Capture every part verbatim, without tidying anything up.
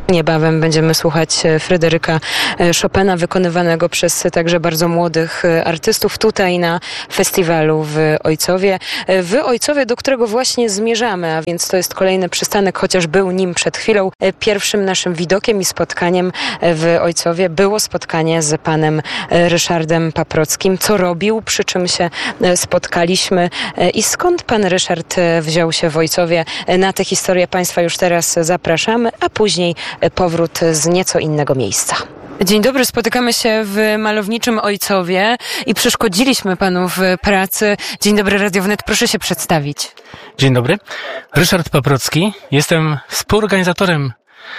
Niebawem będziemy słuchać Fryderyka Chopina, wykonywanego przez także bardzo młodych artystów tutaj na festiwalu w Ojcowie. W Ojcowie, do którego właśnie zmierzamy, a więc to jest kolejny przystanek, chociaż był nim przed chwilą. Pierwszym naszym widokiem i spotkaniem w Ojcowie było spotkanie z panem Ryszardem Paprockim. Co robił, przy czym się spotkaliśmy i skąd pan Ryszard wziął się w Ojcowie? Na tę historię państwa już teraz zapraszamy, a później powrót z nieco innego miejsca. Dzień dobry, spotykamy się w malowniczym Ojcowie i przeszkodziliśmy panu w pracy. Dzień dobry, Radio Wnet, proszę się przedstawić. Dzień dobry, Ryszard Paprocki, jestem współorganizatorem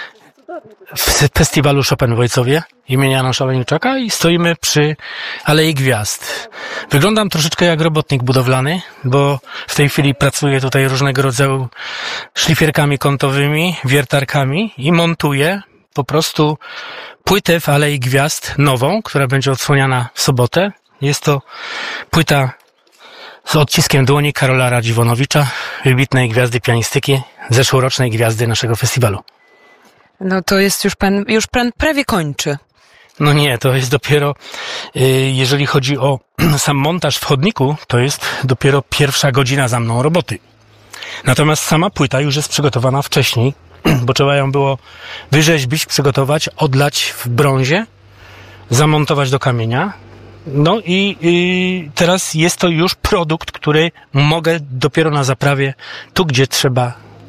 festiwalu Chopin w Ojcowie imienia Janusza Olejniczaka i stoimy przy Alei Gwiazd. Wyglądam troszeczkę jak robotnik budowlany, bo w tej chwili pracuję tutaj różnego rodzaju szlifierkami kątowymi, wiertarkami i montuję po prostu płytę w Alei Gwiazd nową, która będzie odsłaniana w sobotę. Jest to płyta z odciskiem dłoni Karola Radziwonowicza, wybitnej gwiazdy pianistyki, zeszłorocznej gwiazdy naszego festiwalu. No to jest już pan, już pan prawie kończy. No nie, to jest dopiero, jeżeli chodzi o sam montaż w chodniku, to jest dopiero pierwsza godzina za mną roboty. Natomiast sama płyta już jest przygotowana wcześniej, bo trzeba ją było wyrzeźbić, przygotować, odlać w brązie, zamontować do kamienia. No i, i teraz jest to już produkt, który mogę dopiero na zaprawie, tu gdzie trzeba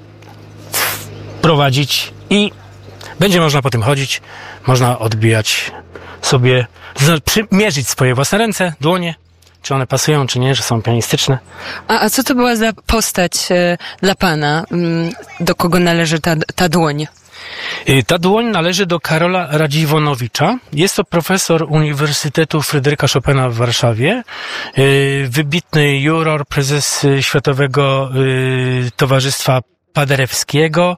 prowadzić i będzie można po tym chodzić, można odbijać sobie, mierzyć swoje własne ręce, dłonie, czy one pasują, czy nie, że są pianistyczne. A, a co to była za postać e, dla pana? Do kogo należy ta, ta dłoń? Ta dłoń należy do Karola Radziwonowicza. Jest to profesor Uniwersytetu Fryderyka Chopina w Warszawie, wybitny juror, prezes Światowego Towarzystwa Paderewskiego.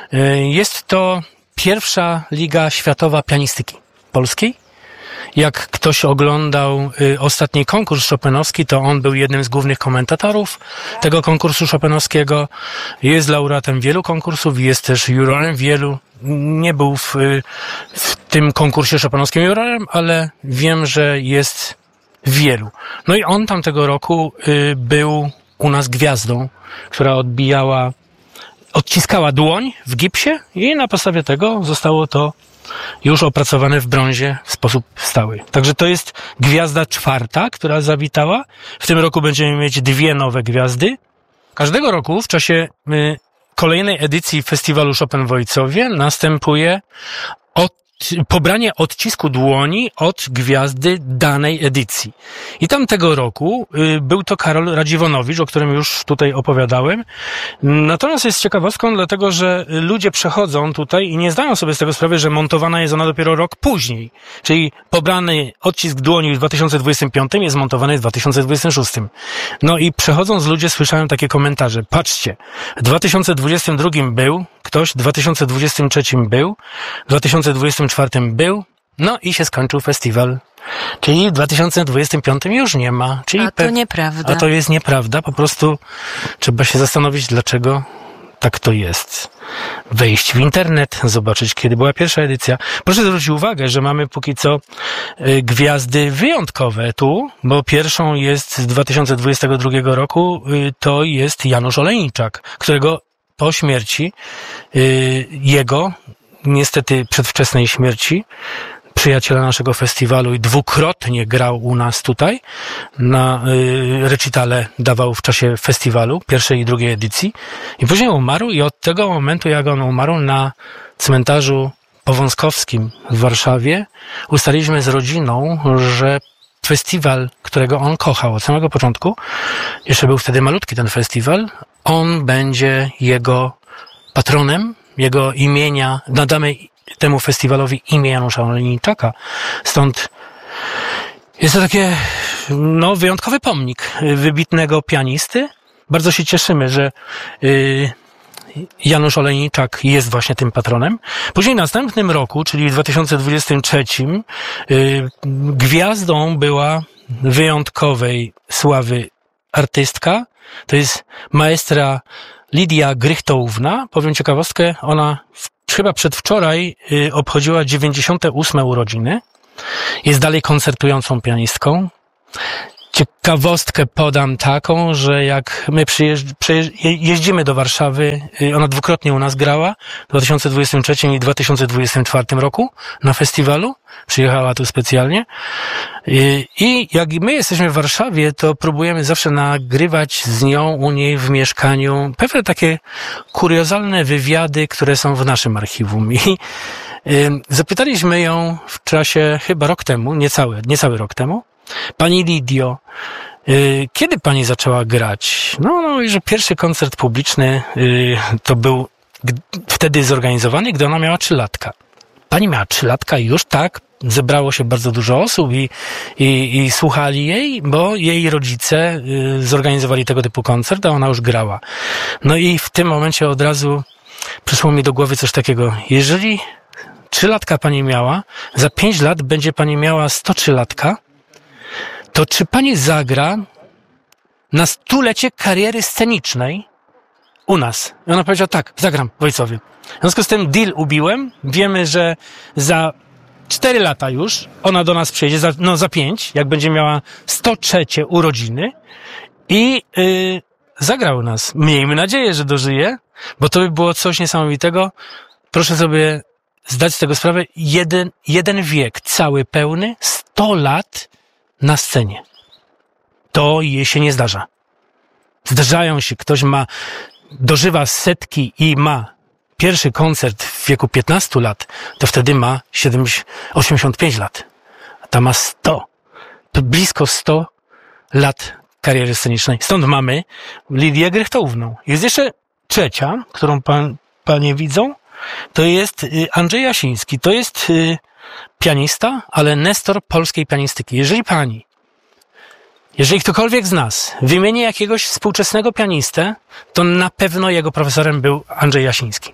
Jest to pierwsza liga światowa pianistyki polskiej. Jak ktoś oglądał y, ostatni konkurs chopinowski, to on był jednym z głównych komentatorów tego konkursu chopinowskiego. Jest laureatem wielu konkursów, jest też jurorem wielu. Nie był w, y, w tym konkursie chopinowskim jurorem, ale wiem, że jest wielu. No i on tamtego roku y, był u nas gwiazdą, która odbijała, odciskała dłoń w gipsie i na podstawie tego zostało to już opracowane w brązie w sposób stały. Także to jest gwiazda czwarta, która zawitała. W tym roku będziemy mieć dwie nowe gwiazdy. Każdego roku w czasie y, kolejnej edycji festiwalu Chopin w Ojcowie następuje od, pobranie odcisku dłoni od gwiazdy danej edycji. I tamtego roku y, był to Karol Radziwonowicz, o którym już tutaj opowiadałem. Natomiast jest ciekawostką, dlatego że ludzie przechodzą tutaj i nie zdają sobie z tego sprawy, że montowana jest ona dopiero rok później. Czyli pobrany odcisk dłoni w dwa tysiące dwudziestym piątym jest montowany w dwa tysiące dwudziestym szóstym. No i przechodząc ludzie słyszają takie komentarze. Patrzcie, w dwa tysiące dwudziestym drugim był ktoś, w dwa tysiące dwudziestym trzecim był, w dwa tysiące dwudziestym czwartym był, no i się skończył festiwal. Czyli w dwa tysiące dwudziestym piątym już nie ma. Czyli a to pe- nieprawda. A to jest nieprawda. Po prostu trzeba się zastanowić, dlaczego tak to jest. Wejść w internet, zobaczyć, kiedy była pierwsza edycja. Proszę zwrócić uwagę, że mamy póki co y, gwiazdy wyjątkowe tu, bo pierwszą jest z dwa tysiące dwudziestego drugiego roku, y, to jest Janusz Olejniczak, którego po śmierci y, jego, niestety przedwczesnej śmierci, przyjaciela naszego festiwalu i dwukrotnie grał u nas tutaj, na y, recitale dawał w czasie festiwalu, pierwszej i drugiej edycji i później umarł i od tego momentu, jak on umarł, na cmentarzu powązkowskim w Warszawie ustaliliśmy z rodziną, że festiwal, którego on kochał od samego początku, jeszcze był wtedy malutki ten festiwal, on będzie jego patronem, jego imienia, nadamy temu festiwalowi imię Janusza Olejniczaka. Stąd jest to takie, no, wyjątkowy pomnik wybitnego pianisty. Bardzo się cieszymy, że yy, Janusz Olejniczak jest właśnie tym patronem. Później w następnym roku, czyli w dwa tysiące dwudziestym trzecim, yy, gwiazdą była wyjątkowej sławy artystka. To jest maestra Lidia Grychtołówna. Powiem ciekawostkę, ona w chyba przedwczoraj y, obchodziła dziewięćdziesiąte ósme urodziny. Jest dalej koncertującą pianistką. Ciekawostkę podam taką, że jak my przyjeżdż, przyjeżdż, jeździmy do Warszawy, ona dwukrotnie u nas grała, w dwa tysiące dwudziestym trzecim i dwa tysiące dwudziestym czwartym roku na festiwalu. Przyjechała tu specjalnie. I, I jak my jesteśmy w Warszawie, to próbujemy zawsze nagrywać z nią u niej w mieszkaniu pewne takie kuriozalne wywiady, które są w naszym archiwum. I y, zapytaliśmy ją w czasie chyba rok temu, niecały, niecały rok temu, Pani Lidio, y, kiedy pani zaczęła grać? No, no i że pierwszy koncert publiczny y, to był g- wtedy zorganizowany, gdy ona miała trzylatka. Pani miała trzylatka i już tak zebrało się bardzo dużo osób i, i, i słuchali jej, bo jej rodzice y, zorganizowali tego typu koncert, a ona już grała. No i w tym momencie od razu przyszło mi do głowy coś takiego. Jeżeli trzylatka pani miała, za pięć lat będzie pani miała sto trzy latka, to czy pani zagra na stulecie kariery scenicznej u nas? I ona powiedziała, tak, zagram w Ojcowie. W związku z tym deal ubiłem. Wiemy, że za cztery lata już ona do nas przyjedzie, za, no za pięć, jak będzie miała sto trzecie urodziny i yy, zagra u nas. Miejmy nadzieję, że dożyje, bo to by było coś niesamowitego. Proszę sobie zdać z tego sprawę. Jeden, jeden wiek cały pełny, sto lat na scenie. To jej się nie zdarza. Zdarzają się, ktoś ma, dożywa setki i ma pierwszy koncert w wieku piętnastu lat, to wtedy ma siedemdziesiąt, osiemdziesiąt pięć lat. A ta ma sto. To blisko sto lat kariery scenicznej. Stąd mamy Lidię Grechtowną. Jest jeszcze trzecia, którą pan, panie widzą. To jest Andrzej Jasiński. To jest y, pianista, ale nestor polskiej pianistyki. Jeżeli pani, jeżeli ktokolwiek z nas wymieni jakiegoś współczesnego pianistę, to na pewno jego profesorem był Andrzej Jasiński.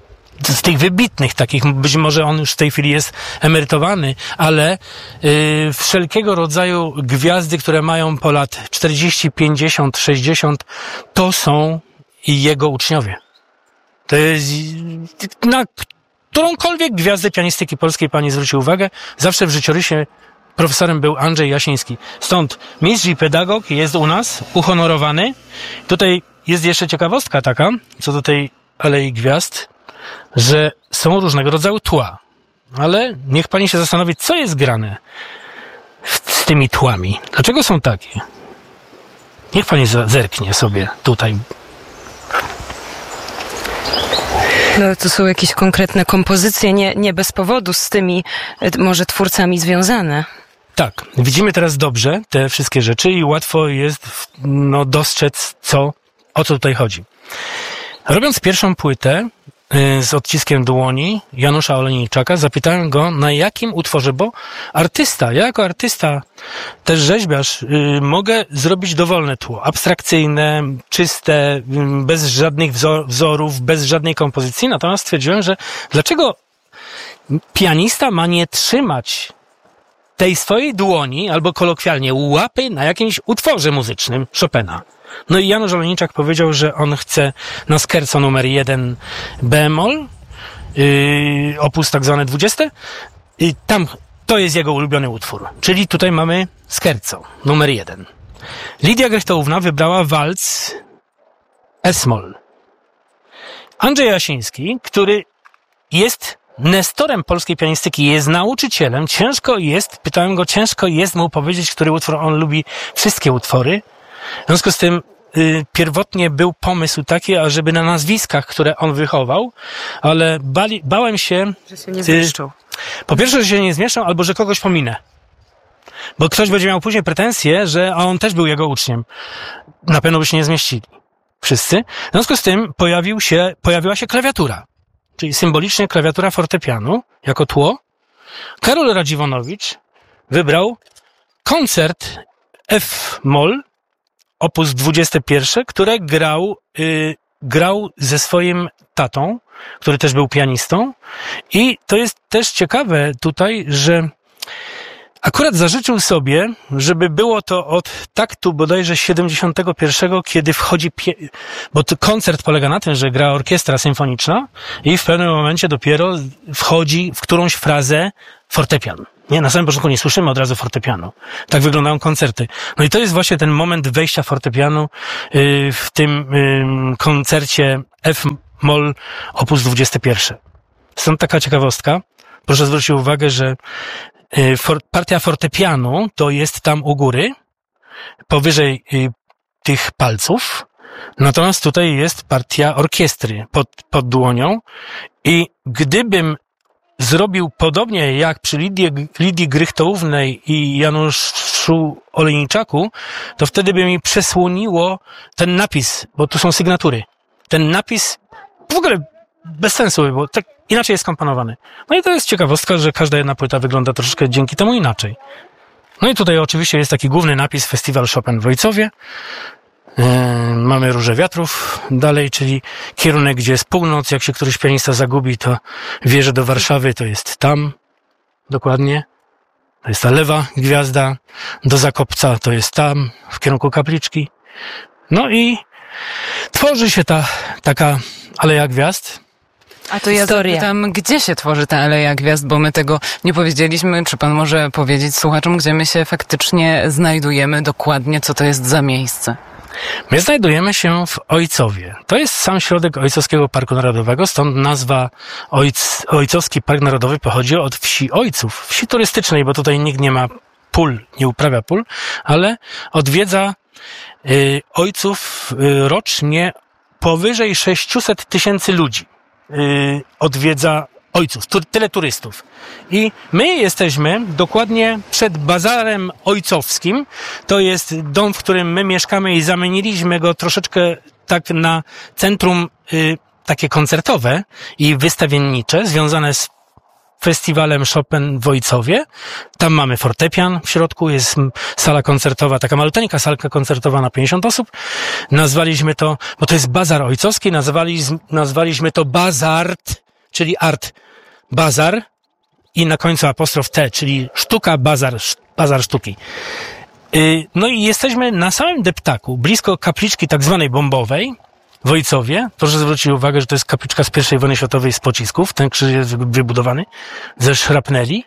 Z tych wybitnych takich, być może on już w tej chwili jest emerytowany, ale yy, wszelkiego rodzaju gwiazdy, które mają po lat czterdzieści, pięćdziesiąt, sześćdziesiąt, to są jego uczniowie. To jest, na którąkolwiek gwiazdę pianistyki polskiej pani zwróci uwagę, zawsze w życiorysie profesorem był Andrzej Jasiński. Stąd mistrz i pedagog jest u nas uhonorowany. Tutaj jest jeszcze ciekawostka taka, co do tej Alei Gwiazd, że są różnego rodzaju tła. Ale niech pani się zastanowi, co jest grane w, z tymi tłami. Dlaczego są takie? Niech pani zerknie sobie tutaj. No, to są jakieś konkretne kompozycje, nie, nie bez powodu z tymi może twórcami związane. Tak, widzimy teraz dobrze te wszystkie rzeczy i łatwo jest no, dostrzec, co, o co tutaj chodzi. Robiąc pierwszą płytę y, z odciskiem dłoni Janusza Olejniczaka, zapytałem go, na jakim utworze, bo artysta, ja jako artysta, też rzeźbiarz, y, mogę zrobić dowolne tło, abstrakcyjne, czyste, y, bez żadnych wzor- wzorów, bez żadnej kompozycji, natomiast stwierdziłem, że dlaczego pianista ma nie trzymać tej swojej dłoni, albo kolokwialnie łapy na jakimś utworze muzycznym Chopina. No i Janusz Olejniczak powiedział, że on chce na scherzo numer jeden bemol, yy, opus tak zwane dwudzieste, i tam to jest jego ulubiony utwór. Czyli tutaj mamy scherzo numer jeden. Lidia Grechtowna wybrała walc es-moll. Andrzej Jasiński, który jest nestorem polskiej pianistyki, jest nauczycielem, ciężko jest, pytałem go, ciężko jest mu powiedzieć, który utwór on lubi, wszystkie utwory. W związku z tym y, pierwotnie był pomysł taki, ażeby na nazwiskach, które on wychował, ale bali, bałem się... Że się nie zmieszczą. Y, po pierwsze, że się nie zmieszczą, albo że kogoś pominę. Bo ktoś będzie miał później pretensje, że on też był jego uczniem. Na pewno by się nie zmieścili. Wszyscy. W związku z tym pojawił się, pojawiła się klawiatura. Czyli symbolicznie klawiatura fortepianu jako tło. Karol Radziwonowicz wybrał koncert F-moll, opus dwudziesty pierwszy, które grał, yy, grał ze swoim tatą, który też był pianistą. I to jest też ciekawe tutaj, że akurat zażyczył sobie, żeby było to od taktu bodajże siedemdziesiątego pierwszego, kiedy wchodzi, pie- bo to koncert polega na tym, że gra orkiestra symfoniczna i w pewnym momencie dopiero wchodzi w którąś frazę fortepian. Nie, na samym początku nie słyszymy od razu fortepianu. Tak wyglądają koncerty. No i to jest właśnie ten moment wejścia fortepianu yy, w tym yy, koncercie F-moll opus dwudziesty pierwszy. Stąd taka ciekawostka. Proszę zwrócić uwagę, że yy, for, partia fortepianu to jest tam u góry, powyżej yy, tych palców. Natomiast tutaj jest partia orkiestry pod, pod dłonią i gdybym zrobił podobnie jak przy Lidii, Lidii Grychtołównej i Januszu Olejniczaku, to wtedy by mi przesłoniło ten napis, bo tu są sygnatury. Ten napis w ogóle bez sensu by było, tak inaczej jest komponowany. No i to jest ciekawostka, że każda jedna płyta wygląda troszeczkę dzięki temu inaczej. No i tutaj oczywiście jest taki główny napis Festiwal Chopin w Ojcowie. Yy, mamy Róże Wiatrów dalej, czyli kierunek, gdzie jest północ. Jak się któryś pianista zagubi, to wie, że do Warszawy to jest tam. Dokładnie. To jest ta lewa gwiazda. Do Zakopca to jest tam, w kierunku Kapliczki. No i tworzy się ta taka Aleja Gwiazd. A to ja zapytam, gdzie się tworzy ta Aleja Gwiazd, bo my tego nie powiedzieliśmy. Czy pan może powiedzieć słuchaczom, gdzie my się faktycznie znajdujemy dokładnie, co to jest za miejsce? My znajdujemy się w Ojcowie. To jest sam środek Ojcowskiego Parku Narodowego, stąd nazwa Ojc, Ojcowski Park Narodowy pochodzi od wsi Ojców, wsi turystycznej, bo tutaj nikt nie ma pól, nie uprawia pól, ale odwiedza y, Ojców y, rocznie powyżej sześciuset tysięcy ludzi. Y, odwiedza Ojców, tu, tyle turystów. I my jesteśmy dokładnie przed Bazarem Ojcowskim. To jest dom, w którym my mieszkamy i zamieniliśmy go troszeczkę tak na centrum y, takie koncertowe i wystawiennicze, związane z festiwalem Chopin w Ojcowie. Tam mamy fortepian w środku, jest sala koncertowa, taka maluteńka salka koncertowa na pięćdziesiąt osób. Nazwaliśmy to, bo to jest Bazar Ojcowski, nazwali, nazwaliśmy to Bazart, czyli art bazar i na końcu apostrof T, czyli sztuka, bazar, bazar sztuki. Yy, no i jesteśmy na samym deptaku, blisko kapliczki tak zwanej bombowej w Ojcowie. Proszę zwrócić uwagę, że to jest kapliczka z pierwszej wojny światowej z pocisków. Ten krzyż jest wybudowany ze szrapneli.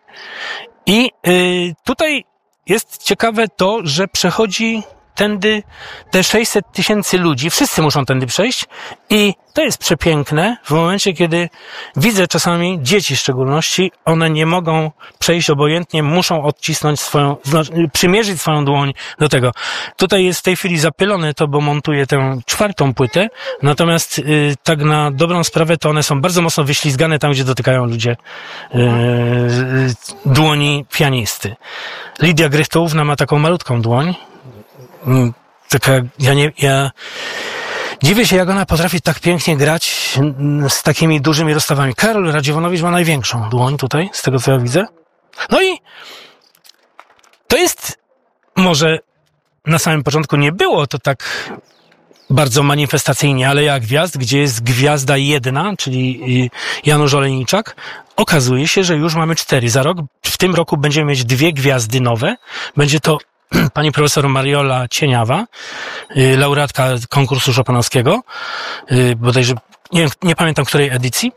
I yy, tutaj jest ciekawe to, że przechodzi tędy te sześćset tysięcy ludzi, wszyscy muszą tędy przejść i to jest przepiękne w momencie, kiedy widzę czasami dzieci w szczególności, one nie mogą przejść obojętnie, muszą odcisnąć swoją, przymierzyć swoją dłoń do tego. Tutaj jest w tej chwili zapylone to, bo montuję tę czwartą płytę, natomiast yy, tak na dobrą sprawę to one są bardzo mocno wyślizgane tam, gdzie dotykają ludzie yy, dłoni pianisty. Lidia Grychtołówna ma taką malutką dłoń, taka, ja nie, ja dziwię się, jak ona potrafi tak pięknie grać z takimi dużymi rozstawami. Karol Radziwonowicz ma największą dłoń tutaj, z tego co ja widzę. No i to jest, może na samym początku nie było to tak bardzo manifestacyjnie, ale jak gwiazd, gdzie jest gwiazda jedna, czyli Janusz Olejniczak, okazuje się, że już mamy cztery. Za rok, w tym roku będziemy mieć dwie gwiazdy nowe. Będzie to pani profesor Mariola Cieniawa, laureatka konkursu chopinowskiego, bodajże, nie, nie pamiętam której edycji.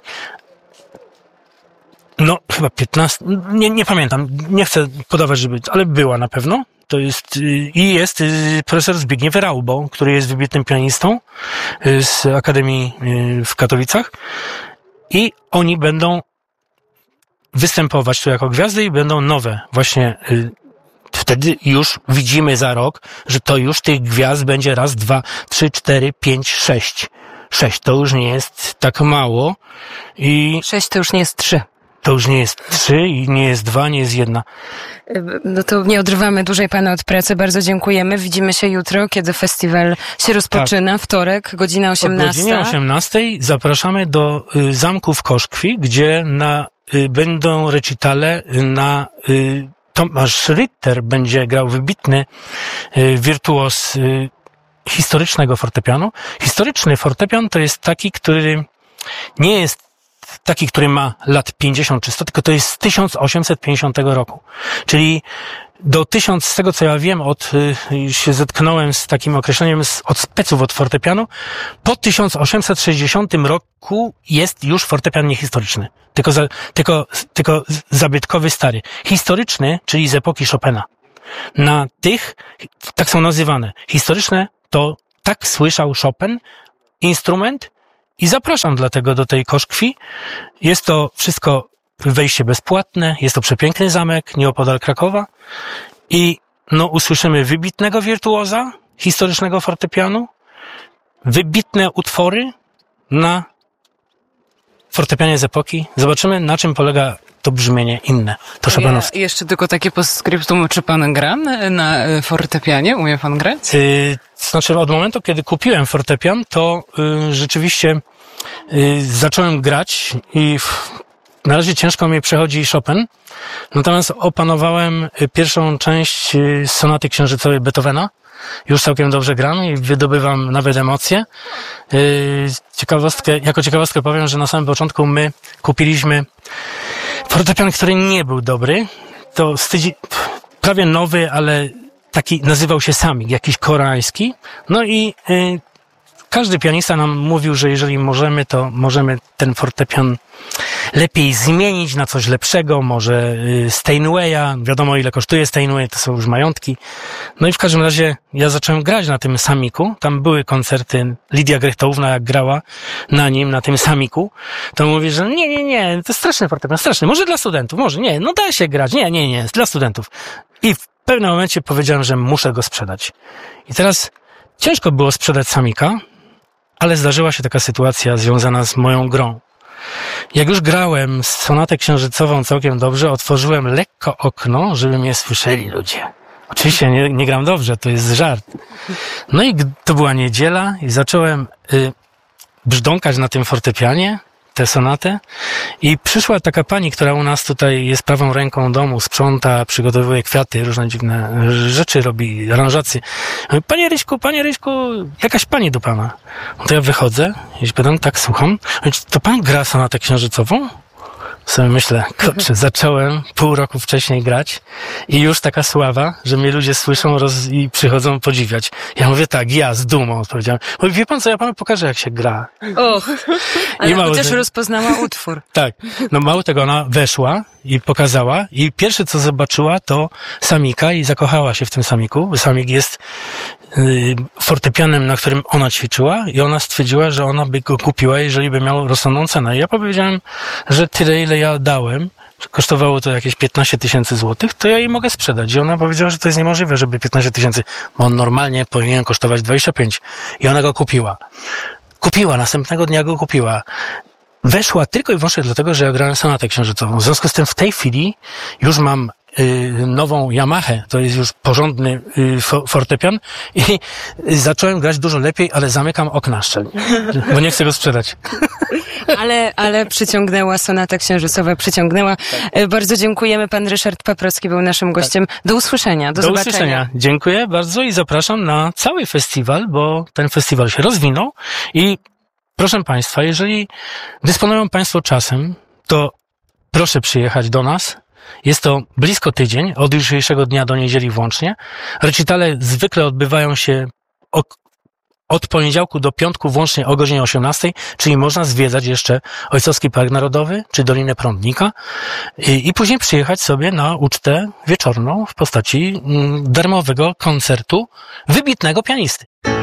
No, chyba piętnaście, nie, nie pamiętam, nie chcę podawać, żeby, ale była na pewno. To jest, i jest profesor Zbigniew Raubo, który jest wybitnym pianistą z Akademii w Katowicach. I oni będą występować tu jako gwiazdy i będą nowe właśnie. Wtedy już widzimy za rok, że to już tych gwiazd będzie raz, dwa, trzy, cztery, pięć, sześć. Sześć to już nie jest tak mało. I sześć to już nie jest trzy. To już nie jest trzy i nie jest dwa, nie jest jedna. No to nie odrywamy dłużej pana od pracy. Bardzo dziękujemy. Widzimy się jutro, kiedy festiwal się rozpoczyna. Tak. Wtorek, godzina osiemnasta. O godzinie osiemnastej zapraszamy do y, zamku w Koszkwi, gdzie na, y, będą recitale na... Y, Tomasz Ritter będzie grał wybitny y, wirtuos y, historycznego fortepianu. Historyczny fortepian to jest taki, który nie jest taki, który ma lat pięćdziesiąt czy sto, tylko to jest z tysiąc osiemset pięćdziesiątego roku. Czyli do tysiąc, z tego co ja wiem, od, y, się zetknąłem z takim określeniem z, od speców od fortepianu, po tysiąc osiemset sześćdziesiątym roku jest już fortepian niehistoryczny. Tylko, za, tylko, tylko zabytkowy stary. Historyczny, czyli z epoki Chopina. Na tych, tak są nazywane. Historyczne to tak słyszał Chopin, instrument i zapraszam dlatego do tej Koszkwi. Jest to wszystko wejście bezpłatne, jest to przepiękny zamek nieopodal Krakowa i no usłyszymy wybitnego wirtuoza historycznego fortepianu, wybitne utwory na fortepianie z epoki. Zobaczymy, na czym polega to brzmienie inne, to chopinowskie. Ja jeszcze tylko takie postscriptum, czy pan gra na fortepianie? Umie pan grać? Yy, znaczy od momentu, kiedy kupiłem fortepian, to yy, rzeczywiście yy, zacząłem grać i w, na razie ciężko mi przechodzi Chopin, natomiast opanowałem pierwszą część sonaty księżycowej Beethovena. Już całkiem dobrze gram i wydobywam nawet emocje. Ciekawostkę, jako ciekawostkę powiem, że na samym początku my kupiliśmy fortepian, który nie był dobry. To stydzi, prawie nowy, ale taki nazywał się Samik, jakiś koreański. No i y, każdy pianista nam mówił, że jeżeli możemy, to możemy ten fortepian lepiej zmienić na coś lepszego, może Steinwaya, wiadomo ile kosztuje Steinway, to są już majątki. No i w każdym razie ja zacząłem grać na tym Samiku, tam były koncerty, Lidia Grechtowna jak grała na nim, na tym Samiku, to mówi, że nie, nie, nie, to jest straszny fortepian, straszny, może dla studentów, może nie, no da się grać, nie, nie, nie, dla studentów. I w pewnym momencie powiedziałem, że muszę go sprzedać. I teraz ciężko było sprzedać Samika, ale zdarzyła się taka sytuacja związana z moją grą. Jak już grałem sonatę księżycową całkiem dobrze, otworzyłem lekko okno, żeby mnie słyszeli ludzie. Oczywiście nie, nie gram dobrze, to jest żart. No i to była niedziela i zacząłem y, brzdąkać na tym fortepianie, tę sonatę i przyszła taka pani, która u nas tutaj jest prawą ręką domu, sprząta, przygotowuje kwiaty, różne dziwne rzeczy robi, aranżacje. Panie Ryśku, panie Ryśku, jakaś pani do pana. No to ja wychodzę i pytam, tak, słucham. To pan gra sonatę księżycową? Sobie myślę, kurczę, zacząłem pół roku wcześniej grać i już taka sława, że mnie ludzie słyszą roz... i przychodzą podziwiać. Ja mówię tak, ja z dumą odpowiedziałem. Mówię, wie pan co, ja panu pokażę jak się gra. Och, ale I chociaż tego... rozpoznała utwór. Tak, no mało tego, ona weszła i pokazała i pierwsze co zobaczyła to Samika i zakochała się w tym Samiku. Samik jest y, fortepianem, na którym ona ćwiczyła i ona stwierdziła, że ona by go kupiła, jeżeli by miał rozsądną cenę. I ja powiedziałem, że tyle ile ja dałem, kosztowało to jakieś piętnaście tysięcy złotych, to ja jej mogę sprzedać. I ona powiedziała, że to jest niemożliwe, żeby piętnaście tysięcy, bo on normalnie powinien kosztować dwadzieścia pięć. I ona go kupiła. Kupiła, następnego dnia go kupiła. Weszła tylko i wyłącznie dlatego, że ja grałem sonatę księżycową. W związku z tym w tej chwili już mam y, nową Yamahę, to jest już porządny y, fortepian i y, zacząłem grać dużo lepiej, ale zamykam okna szczelnie, bo nie chcę go sprzedać. Ale, ale przyciągnęła sonata księżycowa, przyciągnęła. Tak. Bardzo dziękujemy. Pan Ryszard Paprocki był naszym gościem. Tak. Do usłyszenia, do, do zobaczenia. Do usłyszenia. Dziękuję bardzo i zapraszam na cały festiwal, bo ten festiwal się rozwinął i proszę Państwa, jeżeli dysponują Państwo czasem, to proszę przyjechać do nas. Jest to blisko tydzień, od jutrzejszego dnia do niedzieli włącznie. Recitale zwykle odbywają się od poniedziałku do piątku włącznie o godzinie osiemnastej, czyli można zwiedzać jeszcze Ojcowski Park Narodowy czy Dolinę Prądnika i, i później przyjechać sobie na ucztę wieczorną w postaci mm, darmowego koncertu wybitnego pianisty.